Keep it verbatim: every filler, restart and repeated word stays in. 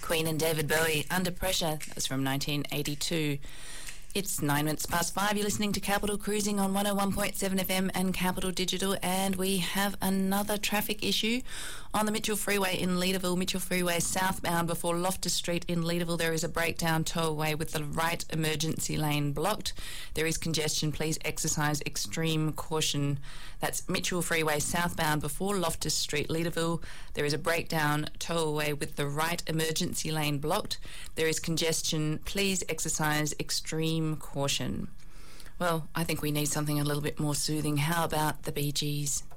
Queen and David Bowie, Under Pressure. That's from nineteen eighty-two. It's nine minutes past five. You're listening to Capital Cruising on one oh one point seven F M and Capital Digital, and we have another traffic issue on the Mitchell Freeway in Leederville. Mitchell Freeway southbound before Loftus Street in Leederville. There is a breakdown tow-away with the right emergency lane blocked. There is congestion. Please exercise extreme caution. That's Mitchell Freeway southbound before Loftus Street, Leederville. There is a breakdown tow-away with the right emergency lane blocked. There is congestion. Please exercise extreme caution. Well, I think we need something a little bit more soothing. How about the Bee Gees?